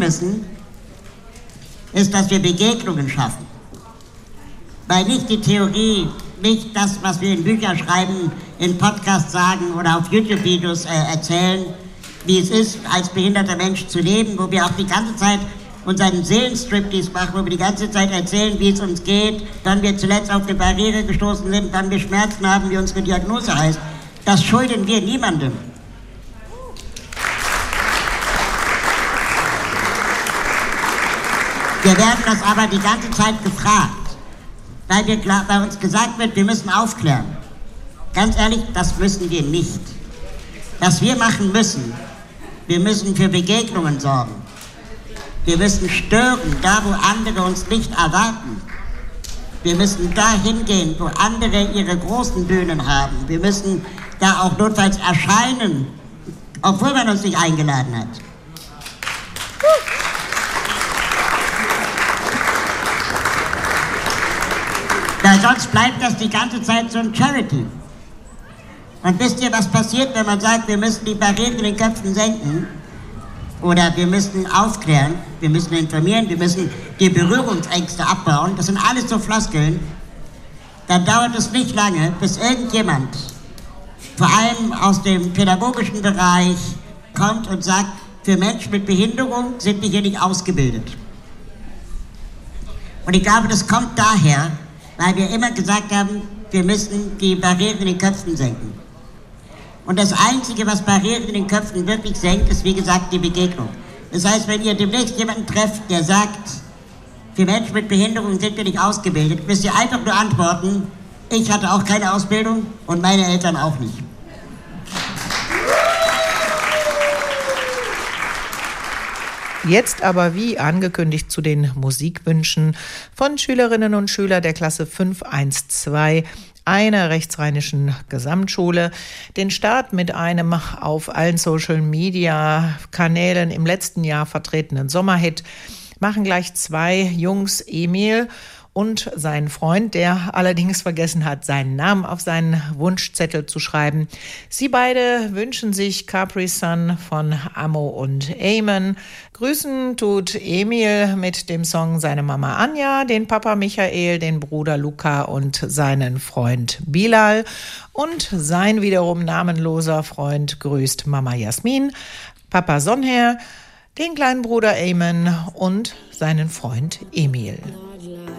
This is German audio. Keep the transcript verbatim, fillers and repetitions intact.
müssen, ist, dass wir Begegnungen schaffen. Weil nicht die Theorie, nicht das, was wir in Büchern schreiben, in Podcasts sagen oder auf YouTube-Videos äh, erzählen, wie es ist, als behinderter Mensch zu leben, wo wir auch die ganze Zeit unseren Seelenstriptease machen, wo wir die ganze Zeit erzählen, wie es uns geht, dann wir zuletzt auf eine Barriere gestoßen sind, dann wir Schmerzen haben, wie unsere Diagnose heißt. Das schulden wir niemandem. Wir werden das aber die ganze Zeit gefragt, weil wir, bei uns gesagt wird, wir müssen aufklären. Ganz ehrlich, das müssen wir nicht. Was wir machen müssen, wir müssen für Begegnungen sorgen. Wir müssen stören, da wo andere uns nicht erwarten. Wir müssen da hingehen, wo andere ihre großen Bühnen haben. Wir müssen da auch notfalls erscheinen, obwohl man uns nicht eingeladen hat. Weil sonst bleibt das die ganze Zeit so ein Charity. Und wisst ihr, was passiert, wenn man sagt, wir müssen die Barrieren in den Köpfen senken? Oder wir müssen aufklären, wir müssen informieren, wir müssen die Berührungsängste abbauen. Das sind alles so Floskeln. Dann dauert es nicht lange, bis irgendjemand, vor allem aus dem pädagogischen Bereich, kommt und sagt, für Menschen mit Behinderung sind wir hier nicht ausgebildet. Und ich glaube, das kommt daher, weil wir immer gesagt haben, wir müssen die Barrieren in den Köpfen senken. Und das Einzige, was Barrieren in den Köpfen wirklich senkt, ist, wie gesagt, die Begegnung. Das heißt, wenn ihr demnächst jemanden trefft, der sagt, für Menschen mit Behinderung sind wir nicht ausgebildet, müsst ihr einfach nur antworten, ich hatte auch keine Ausbildung und meine Eltern auch nicht. Jetzt aber wie angekündigt zu den Musikwünschen von Schülerinnen und Schülern der Klasse fünf eins zwei einer rechtsrheinischen Gesamtschule. Den Start mit einem auf allen Social-Media-Kanälen im letzten Jahr vertretenen Sommerhit machen gleich zwei Jungs, Emil und sein Freund, der allerdings vergessen hat, seinen Namen auf seinen Wunschzettel zu schreiben. Sie beide wünschen sich Capri Sun von Amo und Eamon. Grüßen tut Emil mit dem Song seine Mama Anja, den Papa Michael, den Bruder Luca und seinen Freund Bilal. Und sein wiederum namenloser Freund grüßt Mama Jasmin, Papa Sonher, den kleinen Bruder Eamon und seinen Freund Emil.